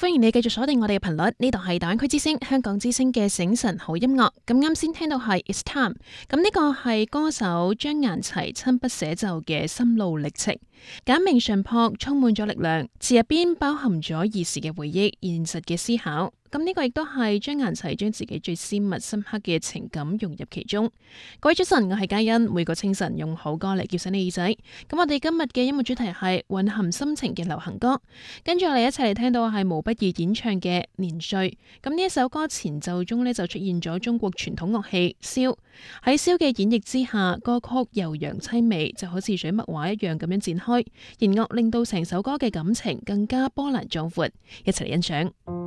歡迎你繼續鎖定我哋嘅頻率，呢度係大灣區之聲香港之聲嘅醒晨好音樂。咁啱先聽到係 It's Time， 咁呢個係歌手張顏齊親筆寫就嘅心路歷程，簡明淳樸，充滿咗力量，詞入邊包含咗兒時嘅回憶、現實嘅思考。咁呢個亦都係張顏齊將自己最私密深刻嘅情感融入其中。各位早晨，我係嘉欣，每個清晨用好歌嚟叫醒你耳仔。咁我哋今日嘅音樂主題係蘊含心情嘅流行歌，跟住我哋一齊嚟聽到係毛不易演唱嘅《年歲》。咁呢一首歌前奏中呢，就出現咗中國傳統樂器簫，喺簫嘅演繹之下，歌曲悠揚淒美，就好似水墨畫一樣咁樣展開，弦樂令到成首歌嘅感情更加波瀾壯闊，一齊嚟欣賞。